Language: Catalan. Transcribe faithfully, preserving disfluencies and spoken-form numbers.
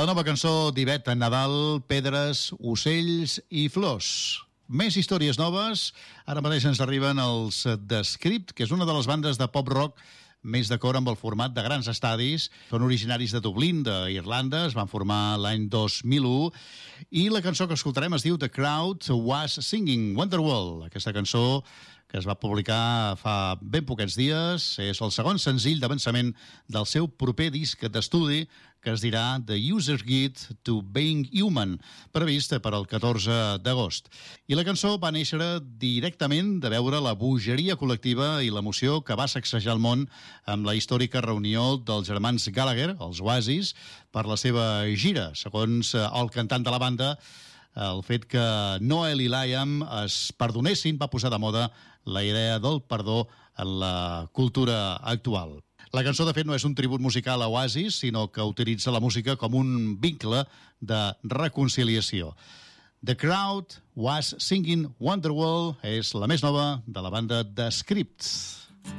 La nova cançó d'Iveta Nadal, Pedres, Ocells i Flors. Més històries noves. Ara mateix ens arriben els The Script, que és una de les bandes de pop-rock més d'acord amb el format de grans estadis. Són originaris de Dublín, d'Irlanda, es van formar l'any dos mil u, i la cançó que escoltarem es diu The Crowd Was Singing Wonderwall. Aquesta cançó, que es va publicar fa ben poquets dies, és el segon senzill d'avançament del seu proper disc d'estudi, que es dirà The User's Guide to Being Human, previst per al catorze d'agost. I la cançó va néixer directament de veure la bogeria col·lectiva i l'emoció que va sacsejar el món amb la històrica reunió dels germans Gallagher, els Oasis, per la seva gira. Segons el cantant de la banda, el fet que Noel i Liam es perdonessin va posar de moda la idea del perdó en la cultura actual. La cançó, de fet, no és un tribut musical a Oasis, sinó que utilitza la música com un vincle de reconciliació. The Crowd Was Singing Wonderwall és la més nova de la banda The Script.